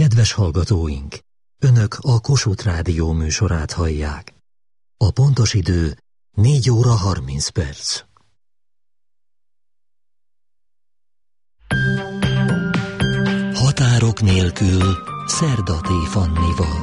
Kedves hallgatóink! Önök a Kossuth Rádió műsorát hallják. A pontos idő 4 óra 30 perc. Határok nélkül Szerda T. Fannival.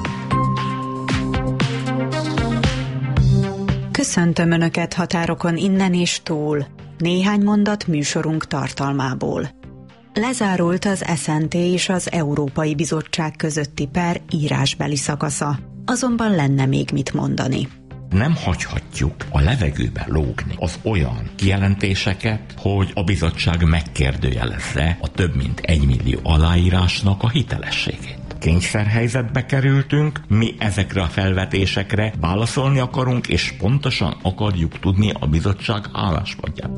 Köszöntöm Önöket határokon innen és túl. Néhány mondat műsorunk tartalmából. Lezárult az SZNT és az Európai Bizottság közötti per írásbeli szakasza, azonban lenne még mit mondani. Nem hagyhatjuk a levegőbe lógni az olyan kijelentéseket, hogy a bizottság megkérdőjelezze a több mint 1 millió aláírásnak a hitelességét. Kényszerhelyzetbe kerültünk, mi ezekre a felvetésekre válaszolni akarunk, és pontosan akarjuk tudni a bizottság álláspontját.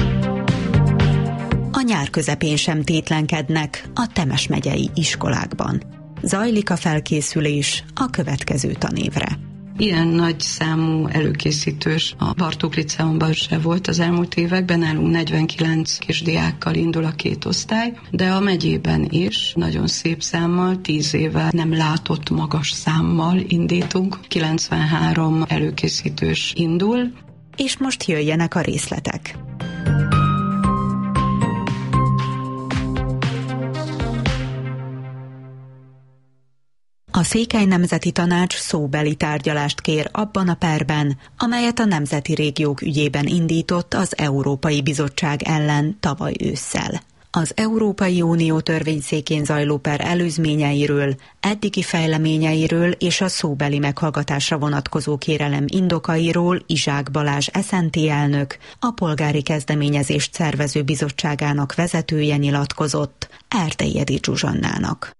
A nyár közepén sem tétlenkednek a Temes megyei iskolákban. Zajlik a felkészülés a következő tanévre. Ilyen nagy számú előkészítős a Bartók Liceumban se volt az elmúlt években, nálunk 49 kisdiákkal indul a 2 osztály, de a megyében is nagyon szép számmal, 10 éve nem látott magas számmal indítunk, 93 előkészítős indul. És most jöjjenek a részletek. A Székely Nemzeti Tanács szóbeli tárgyalást kér abban a perben, amelyet a nemzeti régiók ügyében indított az Európai Bizottság ellen tavaly ősszel. Az Európai Unió törvényszékén zajló per előzményeiről, eddigi fejleményeiről és a szóbeli meghallgatásra vonatkozó kérelem indokairól Izsák Balázs SZNT elnök, a polgári kezdeményezést szervező bizottságának vezetője nyilatkozott Erdei Edith Zsuzsannának.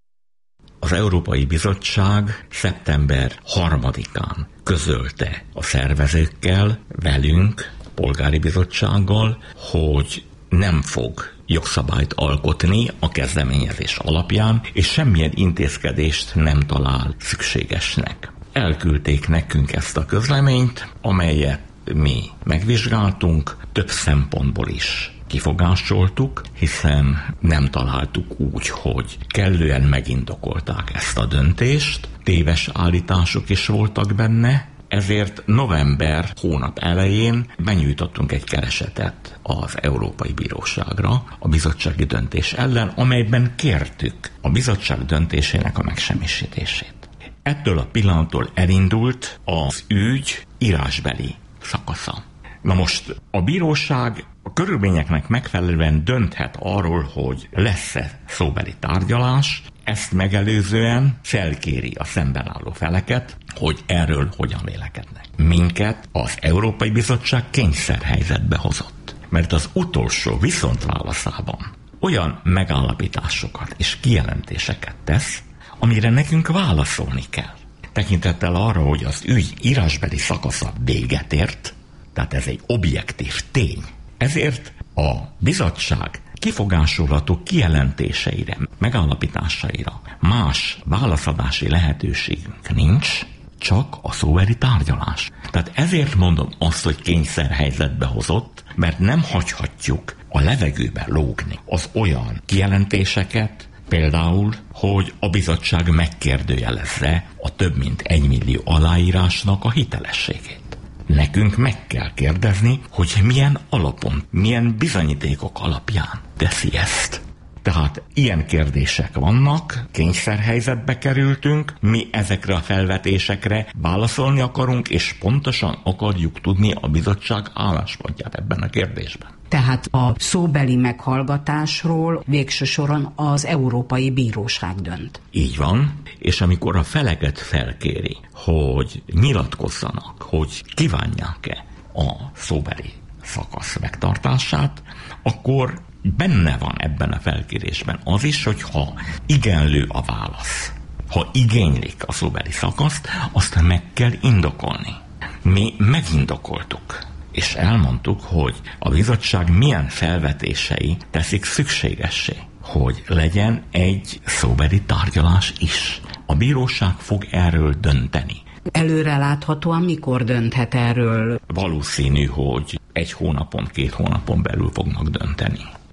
Az Európai Bizottság szeptember 3-án közölte a szervezőkkel, velünk, polgári bizottsággal, hogy nem fog jogszabályt alkotni a kezdeményezés alapján, és semmilyen intézkedést nem talál szükségesnek. Elküldték nekünk ezt a közleményt, amelyet mi megvizsgáltunk, több szempontból is kifogásoltuk, hiszen nem találtuk úgy, hogy kellően megindokolták ezt a döntést, téves állítások is voltak benne, ezért november hónap elején benyújtottunk egy keresetet az Európai Bíróságra a bizottsági döntés ellen, amelyben kértük a bizottság döntésének a megsemmisítését. Ettől a pillanattól elindult az ügy írásbeli szakasza. Na most a bíróság a körülményeknek megfelelően dönthet arról, hogy lesz-e szóbeli tárgyalás, ezt megelőzően felkéri a szemben álló feleket, hogy erről hogyan vélekednek. Minket az Európai Bizottság kényszerhelyzetbe hozott, mert az utolsó viszontválaszában olyan megállapításokat és kijelentéseket tesz, amire nekünk válaszolni kell. Tekintettel arra, hogy az ügy írásbeli szakasza véget ért, tehát ez egy objektív tény. Ezért a bizottság kifogásolható kijelentéseire, megállapításaira más válaszadási lehetőségünk nincs, csak a szóbeli tárgyalás. Tehát ezért mondom azt, hogy kényszerhelyzetbe hozott, mert nem hagyhatjuk a levegőbe lógni az olyan kijelentéseket, például, hogy a bizottság megkérdőjelezze a több mint 1 millió aláírásnak a hitelességét. Nekünk meg kell kérdezni, hogy milyen alapon, milyen bizonyítékok alapján teszi ezt. Tehát ilyen kérdések vannak, kényszerhelyzetbe kerültünk, mi ezekre a felvetésekre válaszolni akarunk, és pontosan akarjuk tudni a bizottság álláspontját ebben a kérdésben. Tehát a szóbeli meghallgatásról végső soron az Európai Bíróság dönt. Így van, és amikor a feleket felkéri, hogy nyilatkozzanak, hogy kívánják-e a szóbeli szakasz megtartását, akkor benne van ebben a felkérésben az is, hogy ha igenlő a válasz, ha igénylik a szóbeli szakaszt, azt meg kell indokolni. Mi megindokoltuk, és elmondtuk, hogy a bizottság milyen felvetései teszik szükségessé, hogy legyen egy szóbeli tárgyalás is. A bíróság fog erről dönteni. Előreláthatóan mikor dönthet erről? Valószínű, hogy 1 hónapon, 2 hónapon belül fognak dönteni.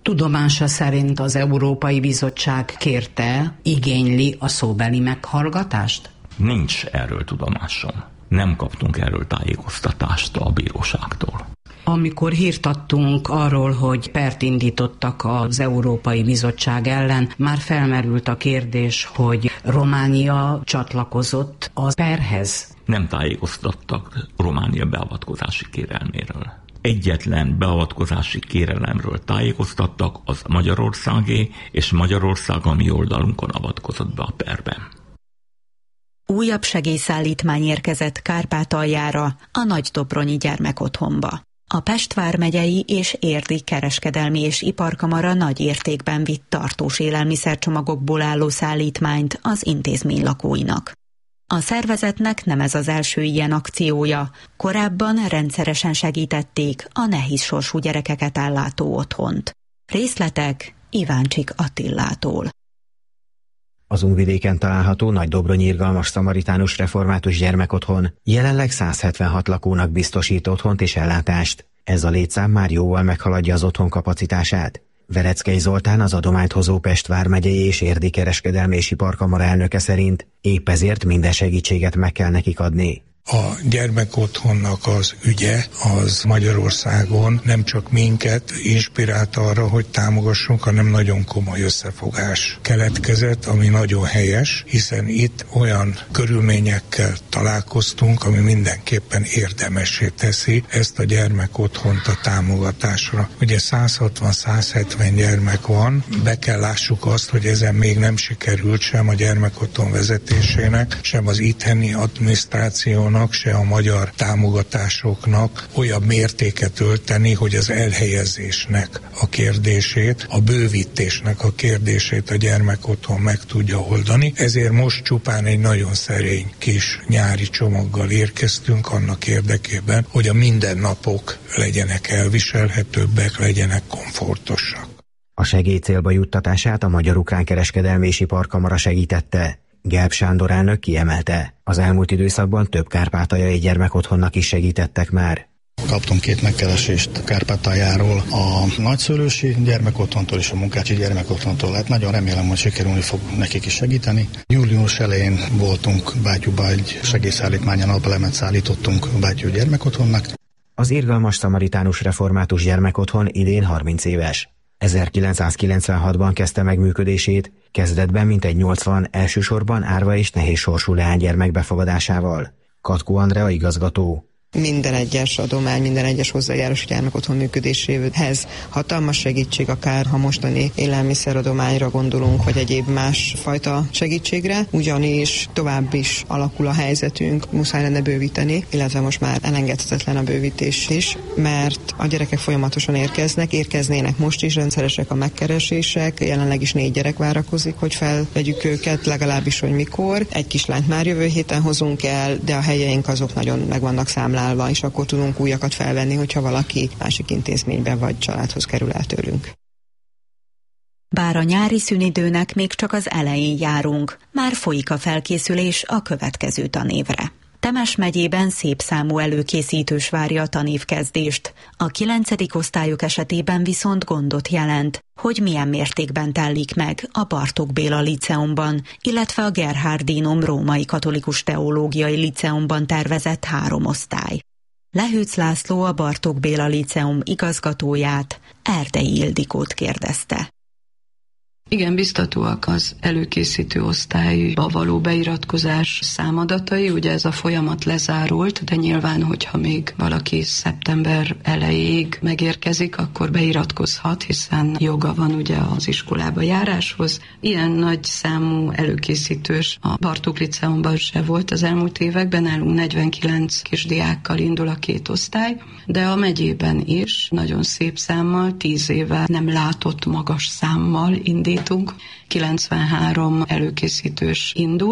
Tudomása szerint az Európai Bizottság kérte, igényli a szóbeli meghallgatást? Nincs erről tudomásom. Nem kaptunk erről tájékoztatást a bíróságtól. Amikor hírt adtunk arról, hogy pert indítottak az Európai Bizottság ellen, már felmerült a kérdés, hogy Románia csatlakozott a perhez. Nem tájékoztattak Románia beavatkozási kérelméről. Egyetlen beavatkozási kérelemről tájékoztattak, az Magyarországé, és Magyarország a mi oldalunkon avatkozott be a perben. Újabb segélyszállítmány érkezett Kárpátaljára, a Nagydobronyi gyermekotthonba. A Pest vármegyei és Érdi kereskedelmi és iparkamara nagy értékben vitt tartós élelmiszercsomagokból álló szállítmányt az intézmény lakóinak. A szervezetnek nem ez az első ilyen akciója, korábban rendszeresen segítették a nehéz sorsú gyerekeket ellátó otthont. Részletek Iváncsik Attillától. Az Unvidéken található Nagydobronyi Irgalmas Szamaritánus Református Gyermekotthon jelenleg 176 lakónak biztosít otthont és ellátást. Ez a létszám már jóval meghaladja az otthon kapacitását. Vereckei Zoltán, az adományt hozó Pest vármegyei és Érdi kereskedelmi és iparkamara elnöke szerint épp ezért minden segítséget meg kell nekik adni. A gyermekotthonnak az ügye az Magyarországon nem csak minket inspirált arra, hogy támogassunk, hanem nagyon komoly összefogás keletkezett, ami nagyon helyes, hiszen itt olyan körülményekkel találkoztunk, ami mindenképpen érdemessé teszi ezt a gyermekotthont a támogatásra. Ugye 160-170 gyermek van, be kell lássuk azt, hogy ezen még nem sikerült sem a gyermekotthon vezetésének, sem az itteni adminisztrációnak, se a magyar támogatásoknak olyan mértéket ölteni, hogy az elhelyezésnek a kérdését, a bővítésnek a kérdését a gyermekotthon meg tudja oldani. Ezért most csupán egy nagyon szerény kis nyári csomaggal érkeztünk annak érdekében, hogy a mindennapok legyenek elviselhetőbbek, legyenek komfortosak. A segély célba juttatását a Magyar-Ukrán Kereskedelmi és Iparkamara segítette. Gelb Sándor elnök kiemelte, az elmúlt időszakban több kárpátaljai gyermekotthonnak is segítettek már. Kaptunk 2 megkeresést Kárpátaljáról, a nagyszülősi gyermekotthontól és a munkácsi gyermekotthontól. Hát nagyon remélem, hogy sikerülni fog nekik is segíteni. Július elején voltunk Bátyúba, egy segélyszállítmányon alapelemet szállítottunk Bátyú gyermekotthonnak. Az Irgalmas Szamaritánus Református Gyermekotthon idén 30 éves. 1996-ban kezdte meg működését, kezdetben mintegy 80 elsősorban árva és nehéz sorsú leánygyermek befogadásával. Katkó Andrea igazgató. Minden egyes adomány, minden egyes hozzájárulás a gyermekotthon működéséhez hatalmas segítség, akár ha mostani élelmiszeradományra gondolunk, vagy egyéb más fajta segítségre, ugyanis tovább is alakul a helyzetünk, muszáj lenne bővíteni, illetve most már elengedhetetlen a bővítés is, mert a gyerekek folyamatosan érkeznének most is, rendszeresek a megkeresések, jelenleg is 4 gyerek várakozik, hogy felvegyük őket, legalábbis, hogy mikor. Egy kislányt már jövő héten hozunk el, de a helyeink azok nagyon meg vannak számlálva, és akkor tudunk újakat felvenni, hogyha valaki másik intézménybe vagy családhoz kerül el tőlünk. Bár a nyári szünidőnek még csak az elején járunk, már folyik a felkészülés a következő tanévre. Temes megyében szép számú előkészítős várja a tanévkezdést. A 9. osztályok esetében viszont gondot jelent, hogy milyen mértékben telik meg a Bartók Béla Liceumban, illetve a Gerhardinum Római Katolikus Teológiai Liceumban tervezett 3 osztály. Lehőc László, a Bartók Béla Liceum igazgatóját, Erdei Ildikót kérdezte. Igen, biztatóak az előkészítő osztályba való beiratkozás számadatai, ugye ez a folyamat lezárult, de nyilván, hogyha még valaki szeptember elejéig megérkezik, akkor beiratkozhat, hiszen joga van ugye az iskolába járáshoz. Ilyen nagy számú előkészítős a Bartók Liceumban se volt az elmúlt években, nálunk 49 kisdiákkal indul a 2 osztály, de a megyében is nagyon szép számmal, 10 éve nem látott magas számmal indítunk. 93 előkészítős indul,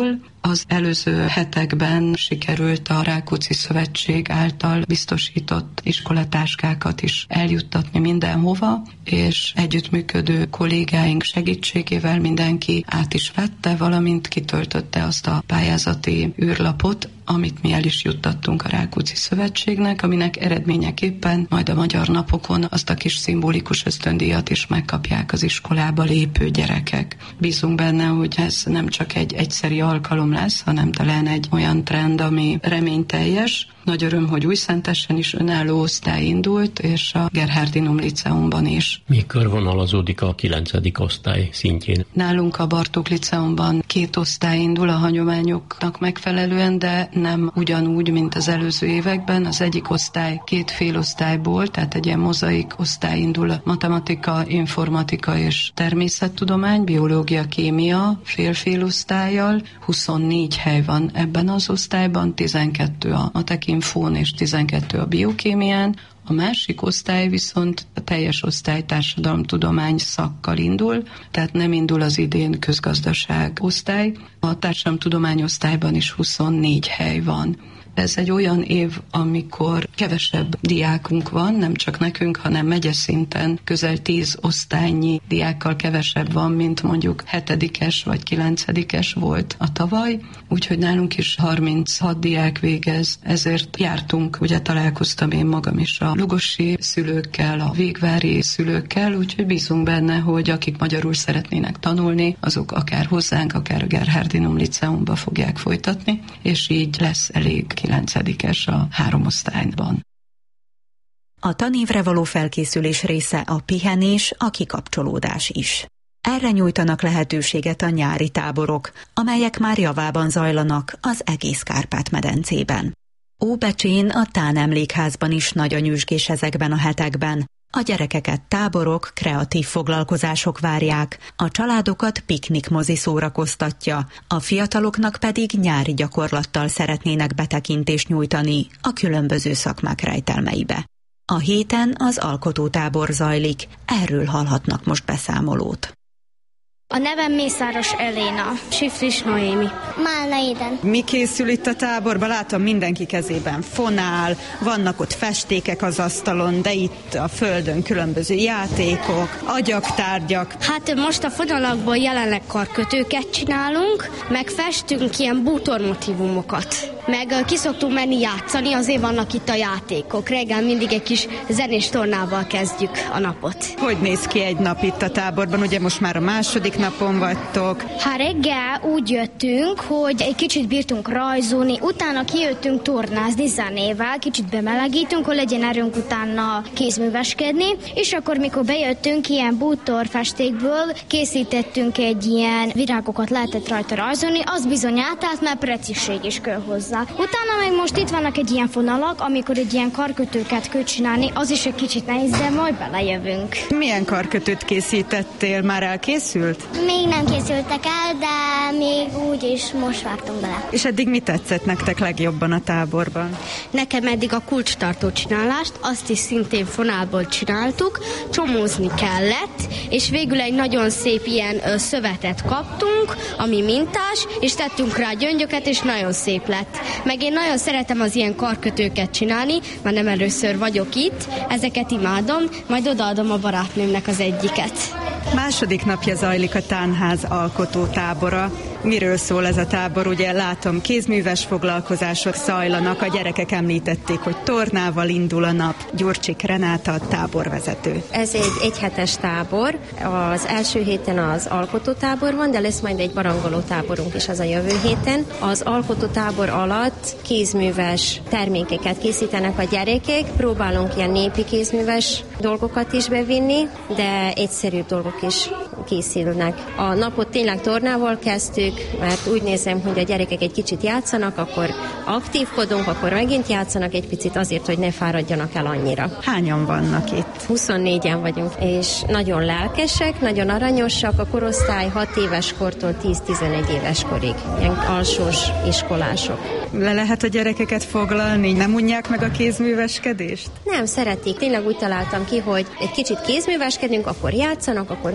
Az előző hetekben sikerült a Rákóczi Szövetség által biztosított iskolatáskákat is eljuttatni mindenhova, és együttműködő kollégáink segítségével mindenki át is vette, valamint kitöltötte azt a pályázati űrlapot, amit mi el is juttattunk a Rákóczi Szövetségnek, aminek eredményeképpen majd a Magyar Napokon azt a kis szimbolikus ösztöndíjat is megkapják az iskolába lépő gyerekek. Bízunk benne, hogy ez nem csak egy egyszeri alkalom lesz, hanem talán egy olyan trend, ami reményteljes. Nagy öröm, hogy Újszentesen is önálló osztály indult, és a Gerhardinum Liceumban is. Mi körvonalazódik a 9. osztály szintjén? Nálunk a Bartók Liceumban 2 osztály indul a hagyományoknak megfelelően, de nem ugyanúgy, mint az előző években. Az egyik osztály 2 félosztályból, tehát egy ilyen mozaik osztály indul a matematika, informatika és természettudomány, biológia, kémia fél-félosztállyal. 24 hely van ebben az osztályban, 12 a matek infón és 12 a biokémián. A másik osztály viszont a teljes osztály társadalomtudomány szakkal indul, tehát nem indul az idén közgazdaság osztály. A társadalomtudomány osztályban is 24 hely van. Ez egy olyan év, amikor kevesebb diákunk van, nem csak nekünk, hanem megyeszinten közel 10 osztálynyi diákkal kevesebb van, mint mondjuk 7-es vagy 9-es volt a tavaly, úgyhogy nálunk is 36 diák végez, ezért jártunk, ugye találkoztam én magam is a lugosi szülőkkel, a végvári szülőkkel, úgyhogy bízunk benne, hogy akik magyarul szeretnének tanulni, azok akár hozzánk, akár a Gerhardinum Liceumba fogják folytatni, és így lesz elég 9-es a 3 osztályban. A tanévre való felkészülés része a pihenés, a kikapcsolódás is. Erre nyújtanak lehetőséget a nyári táborok, amelyek már javában zajlanak az egész Kárpát-medencében. Óbecsén a Tán emlékházban is nagy a nyüzsgés ezekben a hetekben. A gyerekeket táborok, kreatív foglalkozások várják, a családokat piknikmozi szórakoztatja, a fiataloknak pedig nyári gyakorlattal szeretnének betekintést nyújtani a különböző szakmák rejtelmeibe. A héten az alkotótábor zajlik, erről hallhatnak most beszámolót. A nevem Mészáros Eléna, Sifris Noémi. Málna Éden. Mi készül itt a táborban? Látom, mindenki kezében fonál, vannak ott festékek az asztalon, de itt a földön különböző játékok, agyaktárgyak. Hát most a fonalakból jelenleg karkötőket csinálunk, meg festünk ilyen bútormotívumokat. Meg ki szoktunk menni játszani, azért vannak itt a játékok. Reggel mindig egy kis zenés tornával kezdjük a napot. Hogy néz ki egy nap itt a táborban? Ugye most már a második napon vagytok. Hát reggel úgy jöttünk, hogy egy kicsit bírtunk rajzolni, utána kijöttünk tornázni zenével, kicsit bemelegítünk, hogy legyen erőnk utána kézműveskedni, és akkor mikor bejöttünk ilyen bútorfestékből, készítettünk egy ilyen virágokat, lehetett rajta rajzolni, az bizony átállt, mert precízség is kell hozzá. Utána meg most itt vannak egy ilyen fonalak, amikor egy ilyen karkötőket kell csinálni, az is egy kicsit nehéz, de majd belejövünk. Milyen karkötőt készítettél? Már elkészült? Még nem készültek el, de még úgyis most vágtunk bele. És eddig mi tetszett nektek legjobban a táborban? Nekem eddig a kulcstartó csinálást, azt is szintén fonálból csináltuk, csomózni kellett, és végül egy nagyon szép ilyen szövetet kaptunk, ami mintás, és tettünk rá gyöngyöket, és nagyon szép lett. Meg én nagyon szeretem az ilyen karkötőket csinálni, már nem először vagyok itt, ezeket imádom, majd odaadom a barátnőmnek az egyiket. Második napja zajlik a Tánház alkotótábora. Miről szól ez a tábor? Ugye látom, kézműves foglalkozások zajlanak, a gyerekek említették, hogy tornával indul a nap. Gyurcsik Renáta, a táborvezető. Ez egy egyhetes tábor. Az első héten az alkotótábor van, de lesz majd egy barangoló táborunk is az a jövő héten. Az alkotótábor alatt kézműves termékeket készítenek a gyerekek. Próbálunk ilyen népi kézműves dolgokat is bevinni, de egyszerű dolgok is készülnek. A napot tényleg tornával kezdtük, mert úgy nézem, hogy a gyerekek egy kicsit játszanak, akkor aktívkodunk, akkor megint játszanak egy picit azért, hogy ne fáradjanak el annyira. Hányan vannak itt? 24-en vagyunk, és nagyon lelkesek, nagyon aranyosak, a korosztály 6 éves kortól 10-11 éves korig, ilyen alsós iskolások. Le lehet a gyerekeket foglalni? Nem unják meg a kézműveskedést? Nem, szeretik. Tényleg úgy találtam ki, hogy egy kicsit kézműveskedünk, akkor játszanak, akkor megint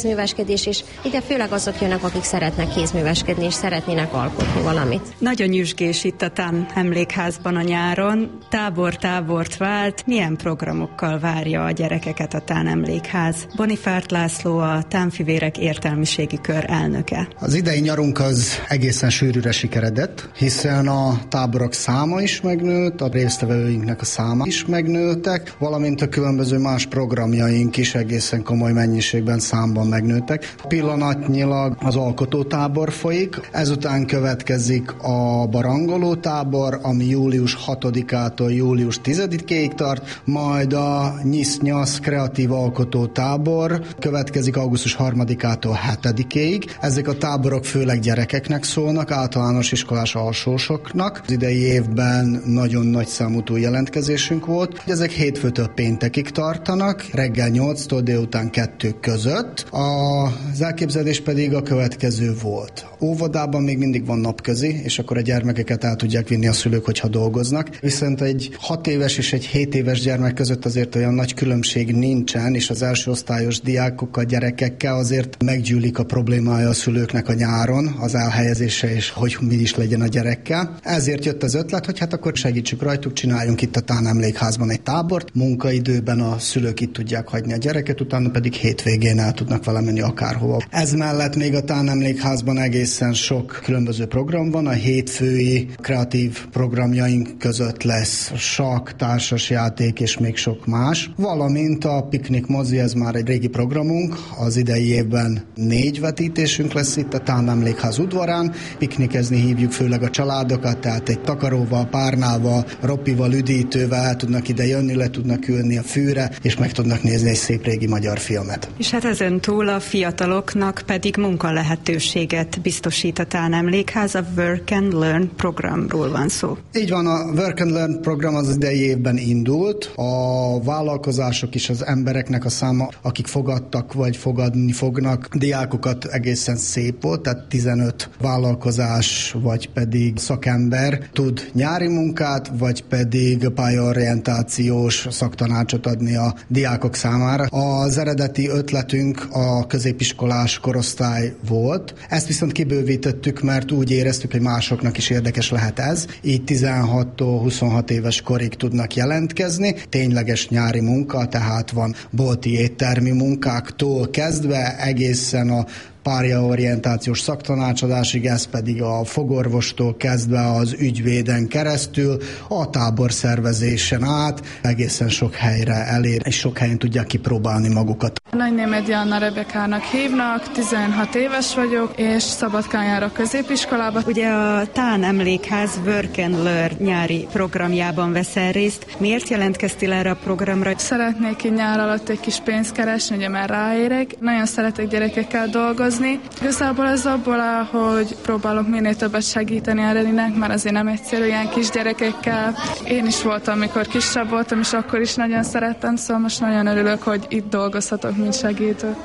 kézműveskedés, és ide főleg azok jönnek, akik szeretnek kézműveskedni, és szeretnének alkotni valamit. Nagyon nyüzsgés itt a Tán emlékházban a nyáron. Tábort vált. Milyen programokkal várja a gyerekeket a Tán emlékház? Bonifárt László, a Tánfivérek értelmiségi kör elnöke. Az idei nyarunk az egészen sűrűre sikeredett, hiszen a táborok száma is megnőtt, a résztvevőinknek a száma is megnőttek, valamint a különböző más programjaink is egészen komoly mennyiségben, számban megnőttek. Pillanatnyilag az alkotótábor folyik, ezután következik a barangoló tábor, ami július 6-ától július 10-ig tart, majd a nyisz-nyasz kreatív alkotótábor következik augusztus 3-ától 7-ig. Ezek a táborok főleg gyerekeknek szólnak, általános iskolás alsósoknak. Az idei évben nagyon nagy számú jelentkezésünk volt. Ezek hétfőtől péntekig tartanak, reggel 8-tól délután 2 között. Az elképzelés pedig a következő volt. Óvodában még mindig van napközi, és akkor a gyermekeket el tudják vinni a szülők, hogyha dolgoznak. Viszont egy 6 éves és egy 7 éves gyermek között azért olyan nagy különbség nincsen, és az első osztályos diákokkal, gyerekekkel azért meggyűlik a problémája a szülőknek a nyáron, az elhelyezése, és hogy mi is legyen a gyerekkel. Ezért jött az ötlet, hogy hát akkor segítsük rajtuk, csináljunk itt a Tán emlékházban egy tábort. Munkaidőben a szülők itt tudják hagyni a gyereket, utána pedig hétvégén el tudnak vele menni akárhova. Ez mellett még a Tán emlékházban egészen sok különböző program van. A hétfői kreatív programjaink között lesz sakk, társasjáték és még sok más. Valamint a piknik mozi, ez már egy régi programunk. Az idei évben 4 vetítésünk lesz itt a Tán emlékház udvarán. Piknikezni hívjuk főleg a családokat, tehát egy takaróval, párnával, roppival, üdítővel el tudnak ide jönni, le tudnak ülni a fűre, és meg tudnak nézni egy szép régi magyar filmet. És hát ezen túl a fiataloknak pedig munkalehetőséget biztosít a Tán emlékház, a Work and Learn programról van szó. Így van, a Work and Learn program az idei évben indult. A vállalkozások is, az embereknek a száma, akik fogadtak vagy fogadni fognak, diákokat egészen szép volt, tehát 15 vállalkozás vagy pedig szakember tud nyári munkát, vagy pedig pályaorientációs szaktanácsot adni a diákok számára. Az eredeti ötletünk a középiskolás korosztály volt. Ezt viszont kibővítettük, mert úgy éreztük, hogy másoknak is érdekes lehet ez. Így 16-tól 26 éves korig tudnak jelentkezni. Tényleges nyári munka, tehát van bolti éttermi munkáktól kezdve egészen a pályaorientációs szaktanácsadásig, ez pedig a fogorvostól kezdve az ügyvéden keresztül, a tábor szervezésen át, egészen sok helyre elér, és sok helyen tudják kipróbálni magukat. Nagynémedi Anna Rebekának hívnak, 16 éves vagyok, és Szabadkán járok középiskolába. Ugye a Tán emlékház Work and Learn nyári programjában veszel részt. Miért jelentkeztél erre a programra? Szeretnék így nyár alatt egy kis pénzt keresni, ugye már ráérek. Nagyon szeretek gyerekekkel dolgozni. Igazából ez abból áll, hogy próbálok minél többet segíteni a Reninek, mert azért nem egyszerű ilyen kisgyerekekkel. Én is voltam, amikor kisebb voltam, és akkor is nagyon szerettem, szóval most nagyon örülök, hogy itt dolgozhatok, mint segítő.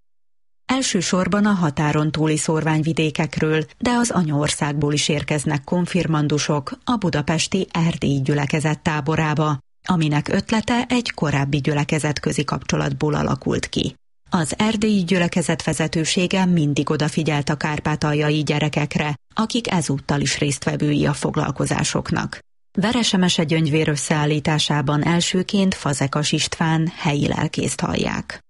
Elsősorban a határon túli szórványvidékekről, de az anyaországból is érkeznek konfirmandusok a budapesti erdélyi gyülekezet táborába, aminek ötlete egy korábbi gyülekezetközi kapcsolatból alakult ki. Az erdélyi gyülekezet vezetősége mindig odafigyelt a kárpátaljai gyerekekre, akik ezúttal is résztvevői a foglalkozásoknak. Veresemese gyöngyvér összeállításában elsőként Fazekas István helyi lelkészt hallják.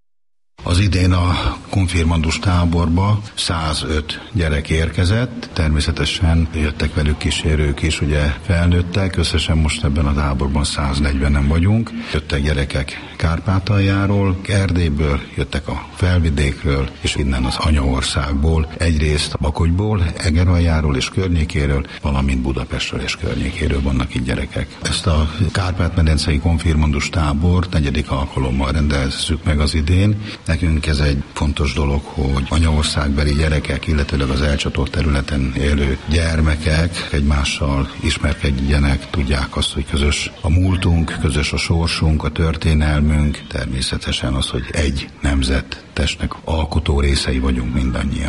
Az idén a konfirmandus táborba 105 gyerek érkezett, természetesen jöttek velük kísérők is, ugye felnőttek, összesen most ebben a táborban 140-en vagyunk. Jöttek gyerekek Kárpátaljáról, Erdélyből, jöttek a Felvidékről, és innen az anyaországból, egyrészt Bakolyból, Egeraljáról és környékéről, valamint Budapestről és környékéről vannak itt gyerekek. Ezt a Kárpát-medencei konfirmandus tábort 4. alkalommal rendezzük meg az idén. Nekünk ez egy fontos dolog, hogy anyaországbeli gyerekek, illetőleg az elcsatolt területen élő gyermekek egymással ismerkedjenek, tudják azt, hogy közös a múltunk, közös a sorsunk, a történelmünk, természetesen az, hogy egy nemzettestnek alkotó részei vagyunk mindannyian.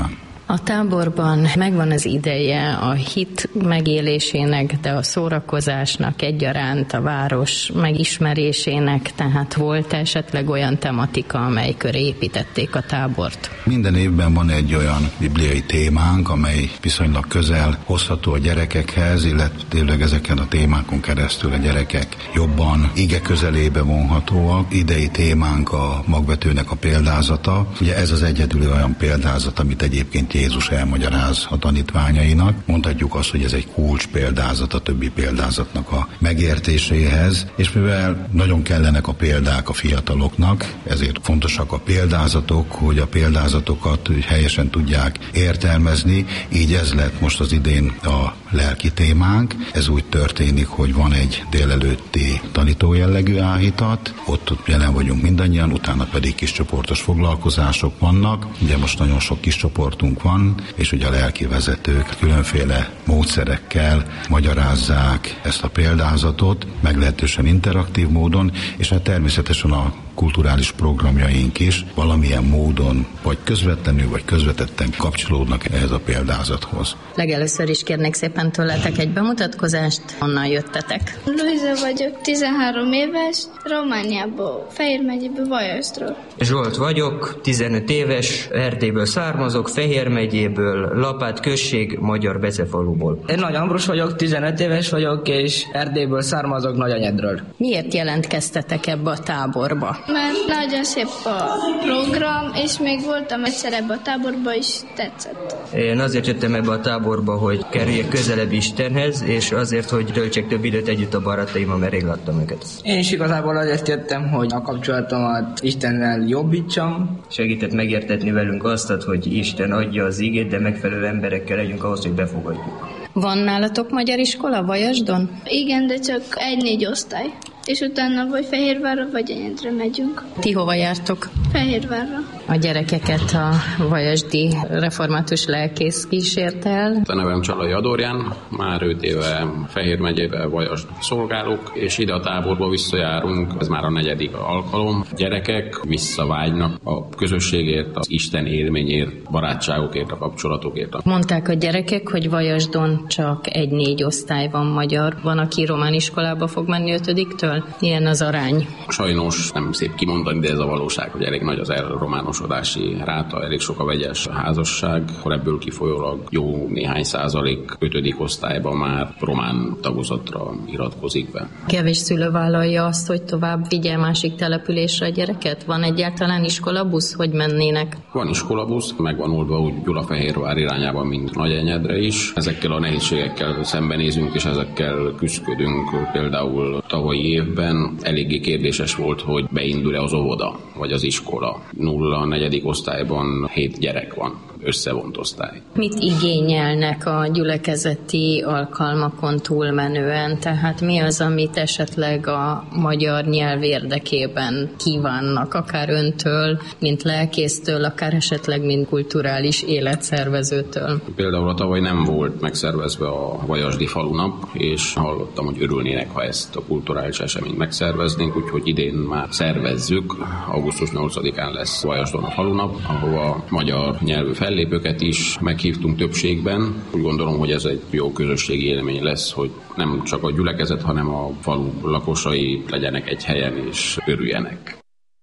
A táborban megvan az ideje a hit megélésének, de a szórakozásnak egyaránt, a város megismerésének, tehát volt esetleg olyan tematika, amely köré építették a tábort? Minden évben van egy olyan bibliai témánk, amely viszonylag közel hozható a gyerekekhez, illetve ezeken a témákon keresztül a gyerekek jobban ige közelébe vonhatóak. Idei témánk a magvetőnek a példázata. Ugye ez az egyedüli olyan példázat, amit egyébként Jézus elmagyaráz a tanítványainak. Mondhatjuk azt, hogy ez egy kulcs példázat a többi példázatnak a megértéséhez, és mivel nagyon kellenek a példák a fiataloknak, ezért fontosak a példázatok, hogy a példázatokat helyesen tudják értelmezni, így ez lett most az idén a lelki témánk. Ez úgy történik, hogy van egy délelőtti tanítójellegű áhítat, ott jelen vagyunk mindannyian, utána pedig kis csoportos foglalkozások vannak. Ugye most nagyon sok kis csoportunk van, és ugye a lelki vezetők különféle módszerekkel magyarázzák ezt a példázatot, meglehetősen interaktív módon, és hát természetesen a kulturális programjaink is valamilyen módon, vagy közvetlenül, vagy közvetetten kapcsolódnak ehhez a példázathoz. Legelőször is kérnék szépen tőletek egy bemutatkozást, honnan jöttetek? Luisa vagyok, 13 éves, Romániából, Fejér megyéből, Vajasról. Zsolt vagyok, 15 éves, Erdélyből származok, Fejér megyéből, Lapát község, Magyar Becefaluból. Én Nagy Ambrus vagyok, 15 éves vagyok, és Erdélyből származok, Nagyanyedről. Miért jelentkeztetek ebbe a táborba? Mert nagyon szép a program, és még voltam egyszer ebbe a táborba is, tetszett. Én azért jöttem ebbe a táborba, hogy kerüljek közelebb Istenhez, és azért, hogy töltsek több időt együtt a barátaimmal, mert rég láttam őket. Én is igazából azért jöttem, hogy a kapcsolatomat Istennel jobbítsam. Segített megértetni velünk azt, hogy Isten adja az igét, de megfelelő emberekkel legyünk ahhoz, hogy befogadjuk. Van nálatok magyar iskola Vajasdon? Igen, de csak 1-4 osztály. És utána vagy Fehérvárra, vagy Enyedre megyünk. Ti hova jártok? Fehérvárra. A gyerekeket a vajasdi református lelkész kísért el. A nevem Csalai Adorján, már 5 éve Fehér megyébe Vajasd szolgálok, és ide a táborba visszajárunk, ez már a 4. alkalom. Gyerekek visszavágynak a közösségért, az Isten élményért, barátságokért, a kapcsolatokért. Mondták a gyerekek, hogy Vajasdon csak 1-4 osztály van magyar. Van, aki román iskolába fog menni 5-től? Ilyen az arány. Sajnos nem szép kimondani, de ez a valóság, hogy elég nagy az elrománosodási ráta, elég sok a vegyes házasság, akkor ebből kifolyólag jó néhány százalék 5. osztályban már román tagozatra iratkozik be. Kevés szülő vállalja azt, hogy tovább vigye másik településre a gyereket? Van egyáltalán iskolabusz, hogy mennének? Van iskolabusz, meg van oldva úgy Gyulafehérvár irányában, mint Nagyenyedre is. Ezekkel a nehézségekkel szembenézünk, és ezekkel küzdködünk. Például tavalyi évben eléggé kérdéses volt, hogy beindul-e az óvoda, vagy az iskola. 0-4. osztályban 7 gyerek van, összevont osztály. Mit igényelnek a gyülekezeti alkalmakon túlmenően? Tehát mi az, amit esetleg a magyar nyelv érdekében kívánnak, akár öntől, mint lelkésztől, akár esetleg mint kulturális életszervezőtől? Például a tavaly nem volt megszervezve a Vajasdi falunap, és hallottam, hogy örülnének, ha ezt a kulturális eseményt megszerveznénk, úgyhogy idén már szervezzük. Augusztus 8-án lesz Vajasdon a falunap, ahova magyar nyelvű fellépőket is meghívtunk többségben. Úgy gondolom, hogy ez egy jó közösségi élmény lesz, hogy nem csak a gyülekezet, hanem a falu lakosai legyenek egy helyen és örüljenek.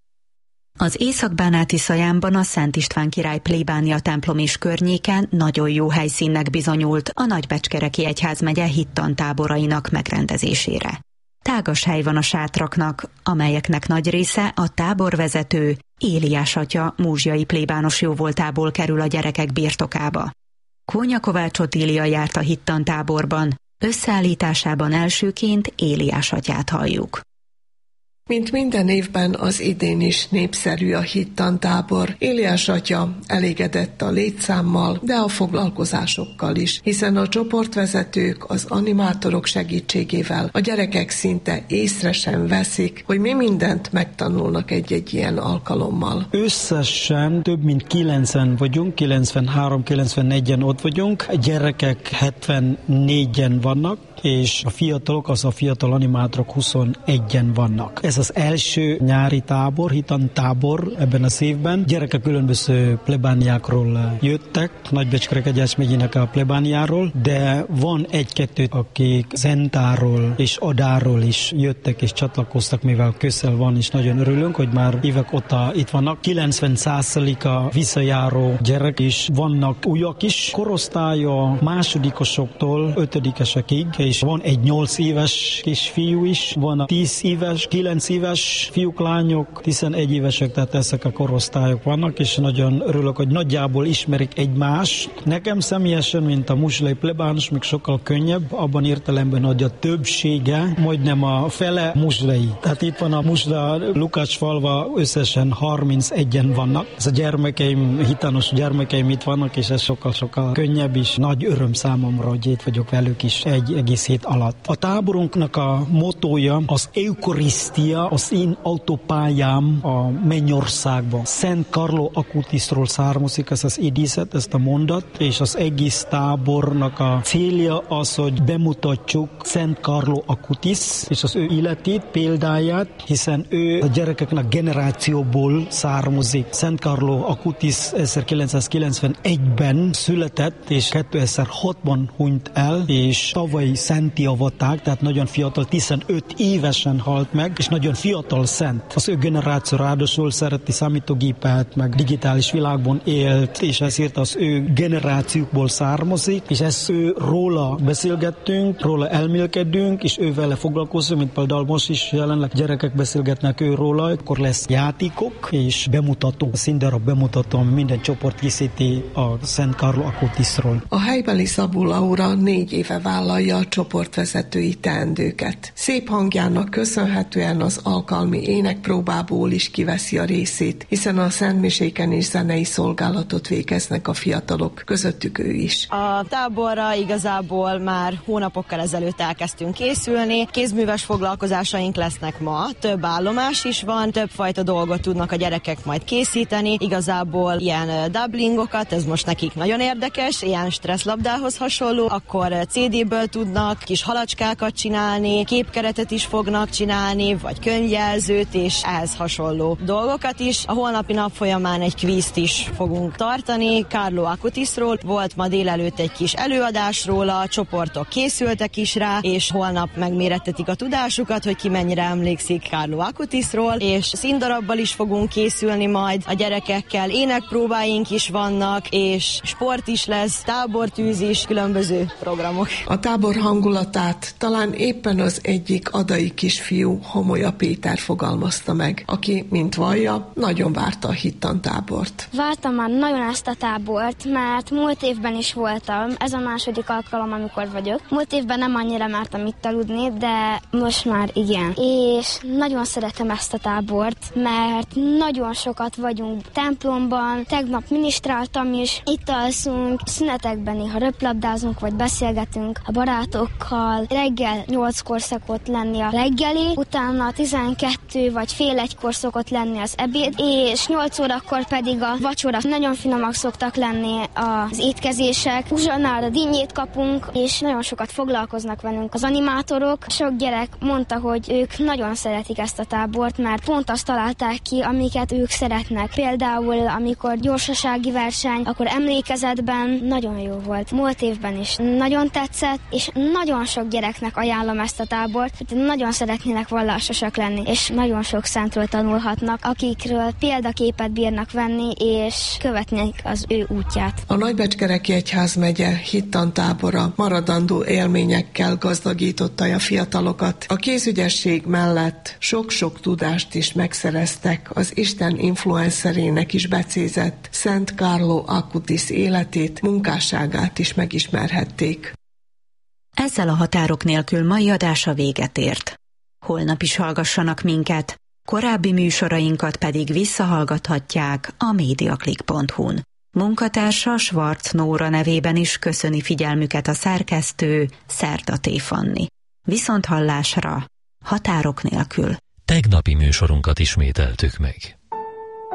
Az Észak-Bánáti Szajánban a Szent István király plébánia templom és környéken nagyon jó helyszínnek bizonyult a Nagybecskereki egyházmegye hittantáborainak megrendezésére. Tágas hely van a sátraknak, amelyeknek nagy része a táborvezető, Éliás atya múzsiai plébános jóvoltából kerül a gyerekek birtokába. Kónya Kovács Otília járt a hittantáborban, összeállításában elsőként Éliás atyát halljuk. Mint minden évben az idén is népszerű a hittantábor. Éliás atya elégedett a létszámmal, de a foglalkozásokkal is, hiszen a csoportvezetők az animátorok segítségével a gyerekek szinte észre sem veszik, hogy mi mindent megtanulnak egy-egy ilyen alkalommal. Összesen több mint 90 vagyunk, 93-94-en ott vagyunk, a gyerekek 74-en vannak, és a fiatalok, az a fiatal animátorok 21-en vannak. Ez az első nyári tábor, hittantábor ebben az évben. Gyerekek különböző plebániákról jöttek, Nagybecskere egyház megyének a plebániáról, de van egy-kettő, akik Zentáról és Adáról is jöttek és csatlakoztak, mivel közel van, és nagyon örülünk, hogy már évek óta itt vannak. 90%-a visszajáró gyerek, és vannak újak is. Korosztálya másodikosoktól 5-esekig, és van egy 8 éves kisfiú is, van a 10 éves, 9 éves fiúk, lányok, 11 évesek, tehát ezek a korosztályok vannak, és nagyon örülök, hogy nagyjából ismerik egymást. Nekem személyesen, mint a muslai plebános, még sokkal könnyebb, abban értelemben, hogy a többsége, majdnem a fele muslai. Tehát itt van a musla Lukácsfalva, összesen 31-en vannak. Ez a gyermekeim, hittanos gyermekeim itt vannak, és ez sokkal-sokkal könnyebb, és nagy öröm számomra, hogy itt vagyok velük is egy egész hét alatt. A táborunknak a motója az Eukarisztia, az én autópályám a Mennyországban. Szent Carlo Acutisról származik ez az idézet, ezt a mondat, és az egész tábornak a célja az, hogy bemutatjuk Szent Carlo Acutis, és az ő életét, példáját, hiszen ő a gyerekeknek generációból származik. Szent Carlo Acutis 1991-ben született, és 2006-ban hunyt el, és tavaly szentté avatták, tehát nagyon fiatal, 15 évesen halt meg, és nagyon fiatal szent. Az ő generáció ráadásul szereti számítógépet, meg digitális világban élt, és ezért az ő generációkból származik, és ezt róla beszélgettünk, róla elmélkedünk, és ő vele foglalkozunk, mint például most is jelenleg gyerekek beszélgetnek róla, akkor lesz játékok, és bemutató, színdarab bemutató, minden csoport készíti a Szent Carlo Acutisról. A helybeli Szabó Laura 4 éve vállalja a csoportvezetői teendőket. Szép hangjának köszönhetően az alkalmi énekpróbából is kiveszi a részét, hiszen a szentmiséken is zenei szolgálatot végeznek a fiatalok, közöttük ő is. A táborra igazából már hónapokkal ezelőtt elkezdtünk készülni, kézműves foglalkozásaink lesznek ma, több állomás is van, többfajta dolgot tudnak a gyerekek majd készíteni, igazából ilyen dubblingokat, ez most nekik nagyon érdekes, ilyen stresszlabdához hasonló, akkor CD-ből tudnak kis halacskákat csinálni, képkeretet is fognak csinálni, vagy könyvjelzőt, és ehhez hasonló dolgokat is. A holnapi nap folyamán egy kvízt is fogunk tartani, Carlo Acutisról. Volt ma délelőtt egy kis előadás róla, a csoportok készültek is rá, és holnap megmérettetik a tudásukat, hogy ki mennyire emlékszik Carlo Acutisról, és színdarabbal is fogunk készülni majd a gyerekekkel, énekpróbáink is vannak, és sport is lesz, tábortűz is, különböző programok. A tábor hangulatát talán éppen az egyik adai kisfiú, Homolya Péter fogalmazta meg, aki, mint vallja, nagyon várta a hittantábort. Vártam már nagyon ezt a tábort, mert múlt évben is voltam, ez a második alkalom, amikor vagyok. Múlt évben nem annyira mertem itt aludni, de most már igen. És nagyon szeretem ezt a tábort, mert nagyon sokat vagyunk templomban, tegnap minisztráltam is, itt alszunk, szünetekben néha röplabdázunk, vagy beszélgetünk a barátokkal. Reggel 8-kor szokott lenni a reggeli, utána 12 vagy fél 1-kor szokott lenni az ebéd, és 8 órakor pedig a vacsora. Nagyon finomak szoktak lenni az étkezések, uzsonnál a dinnyét kapunk, és nagyon sokat foglalkoznak velünk az animátorok. Sok gyerek mondta, hogy ők nagyon szeretik ezt a tábort, mert pont azt találták ki, amiket ők szeretnek. Például, amikor gyorsasági verseny, akkor emlékezetben nagyon jó volt. Múlt évben is nagyon tetszett, és nagyon sok gyereknek ajánlom ezt a tábort, hogy nagyon szeretnének vallásosak lenni, és nagyon sok szentről tanulhatnak, akikről példaképet bírnak venni, és követnék az ő útját. A Nagybecskereki Egyházmegye hittantábora maradandó élményekkel gazdagította a fiatalokat. A kézügyesség mellett sok-sok tudást is megszereztek, az Isten influencerének is becézett Szent Carlo Acutis életét, munkásságát is megismerhették. Ezzel a Határok nélkül mai adása véget ért. Holnap is hallgassanak minket, korábbi műsorainkat pedig visszahallgathatják a mediaclick.hu-n. Munkatársa Schwarz Nóra nevében is köszöni figyelmüket a szerkesztő Szerdaté Fanni. Viszonthallásra, Határok nélkül. Tegnapi műsorunkat ismételtük meg.